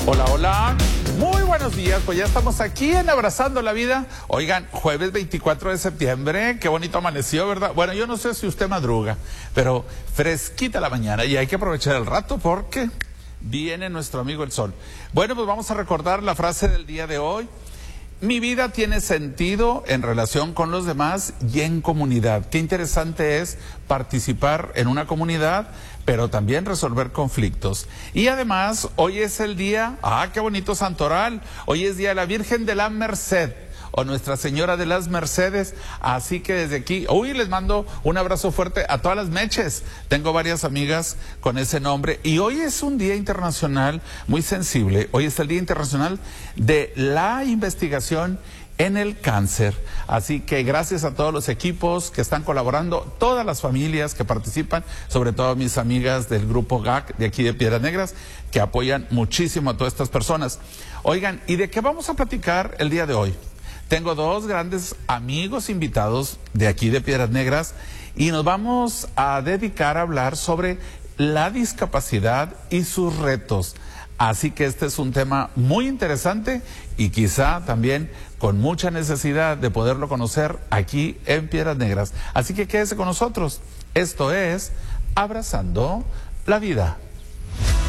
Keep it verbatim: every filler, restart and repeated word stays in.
Hola, hola. Muy buenos días, pues ya estamos aquí en Abrazando la Vida. Oigan, jueves veinticuatro de septiembre, qué bonito amaneció, ¿verdad? Bueno, yo no sé si usted madruga, pero fresquita la mañana y hay que aprovechar el rato porque viene nuestro amigo el sol. Bueno, pues vamos a recordar la frase del día de hoy. Mi vida tiene sentido en relación con los demás y en comunidad. Qué interesante es participar en una comunidad, pero también resolver conflictos. Y además, hoy es el día, ah, qué bonito santoral, hoy es día de la Virgen de la Merced, o Nuestra Señora de las Mercedes, así que desde aquí, uy, les mando un abrazo fuerte a todas las meches, tengo varias amigas con ese nombre, y hoy es un día internacional muy sensible, hoy es el Día Internacional de la Investigación en el Cáncer, así que gracias a todos los equipos que están colaborando, todas las familias que participan, sobre todo mis amigas del grupo G A C de aquí de Piedras Negras, que apoyan muchísimo a todas estas personas. Oigan, ¿y de qué vamos a platicar el día de hoy? Tengo dos grandes amigos invitados de aquí de Piedras Negras y nos vamos a dedicar a hablar sobre la discapacidad y sus retos. Así que este es un tema muy interesante y quizá también con mucha necesidad de poderlo conocer aquí en Piedras Negras. Así que quédese con nosotros. Esto es Abrazando la Vida.